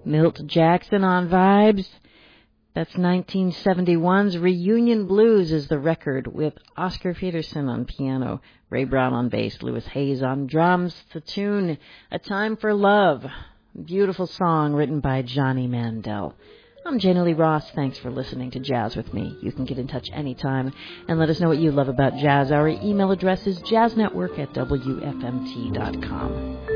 Milt Jackson on vibes. That's 1971's Reunion Blues is the record with Oscar Peterson on piano, Ray Brown on bass, Louis Hayes on drums. The tune, A Time for Love. Beautiful song written by Johnny Mandel. I'm Jana Lee Ross. Thanks for listening to Jazz with me. You can get in touch anytime and let us know what you love about jazz. Our email address is jazznetwork@wfmt.com.